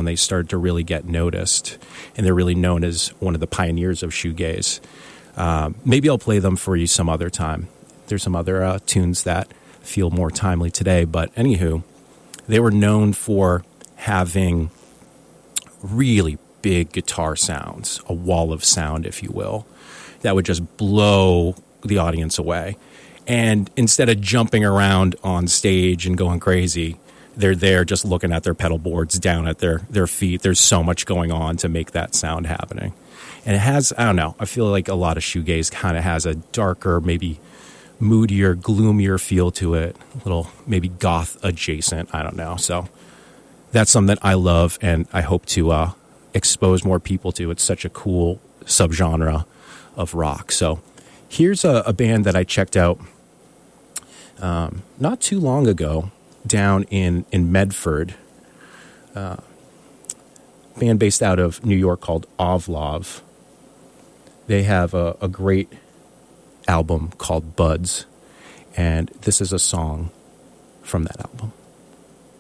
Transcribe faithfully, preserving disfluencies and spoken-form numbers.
when they started to really get noticed, and they're really known as one of the pioneers of shoegaze. Um, maybe I'll play them for you some other time. There's some other uh, tunes that feel more timely today, but anywho, they were known for having really big guitar sounds, a wall of sound, if you will, that would just blow the audience away. And instead of jumping around on stage and going crazy, they're there just looking at their pedal boards down at their, their feet. There's so much going on to make that sound happening. And it has, I don't know, I feel like a lot of shoegaze kind of has a darker, maybe moodier, gloomier feel to it, a little maybe goth adjacent, I don't know. So that's something that I love, and I hope to uh, expose more people to. It's such a cool subgenre of rock. So here's a, a band that I checked out um, not too long ago down in, in Medford. Uh, band based out of New York called Ovlov. They have a, a great album called Buds, and this is a song from that album.